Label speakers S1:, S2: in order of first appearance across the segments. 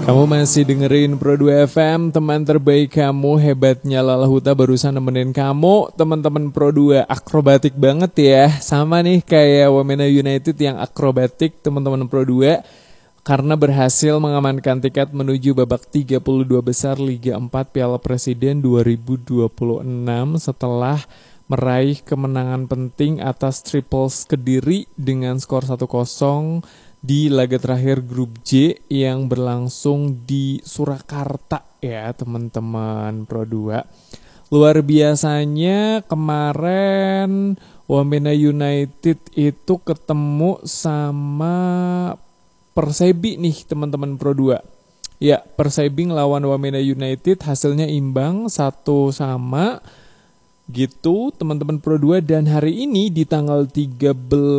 S1: Kamu masih dengerin Pro 2 FM, teman terbaik kamu, hebatnya Lala Huta barusan nemenin kamu. Teman-teman Pro 2 akrobatik banget ya. Sama nih kayak Wamena United yang akrobatik teman-teman Pro 2. Karena berhasil mengamankan tiket menuju babak 32 besar Liga 4 Piala Presiden 2026 setelah meraih kemenangan penting atas Triples Kediri dengan skor 1-0 di laga terakhir grup J yang berlangsung di Surakarta ya teman-teman Pro 2. Luar biasanya kemarin Wamena United itu ketemu sama Persebi nih teman-teman Pro 2. Ya, Persebi ngelawan Wamena United hasilnya imbang 1-1 gitu teman-teman Pro 2. Dan hari ini di tanggal 13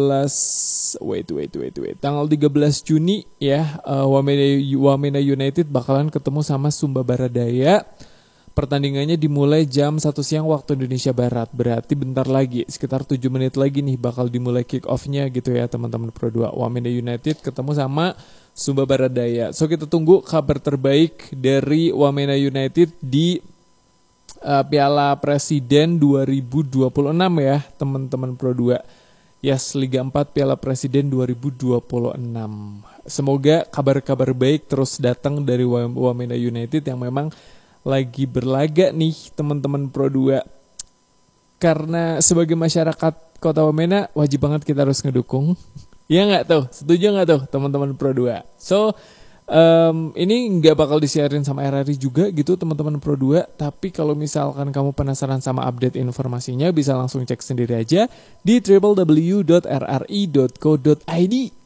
S1: tanggal 13 Juni ya, Wamena United bakalan ketemu sama Sumba Baradaya. Pertandingannya dimulai jam 1 siang waktu Indonesia Barat. Berarti bentar lagi, sekitar 7 menit lagi nih bakal dimulai kick off-nya gitu ya teman-teman Pro 2. Wamena United ketemu sama Sumba Baradaya. So kita tunggu kabar terbaik dari Wamena United di Piala Presiden 2026 ya teman-teman Pro 2. Yes, Liga 4 Piala Presiden 2026. Semoga kabar-kabar baik terus datang dari Wamena United yang memang lagi berlaga nih teman-teman Pro 2. Karena sebagai masyarakat Kota Wamena wajib banget kita harus ngedukung. Ya nggak tuh? Setuju nggak tuh teman-teman Pro 2? So ini nggak bakal disiarin sama RRI juga gitu teman-teman Pro 2. Tapi kalau misalkan kamu penasaran sama update informasinya bisa langsung cek sendiri aja di www.rri.co.id.